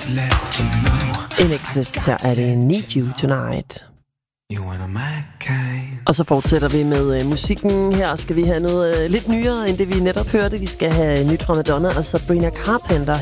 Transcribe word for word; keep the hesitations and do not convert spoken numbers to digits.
In Excess, her er det Need You Tonight. Og så fortsætter vi med øh, musikken. Her skal vi have noget øh, lidt nyere, end det vi netop hørte. Vi skal have nyt fra Madonna og Sabrina Carpenter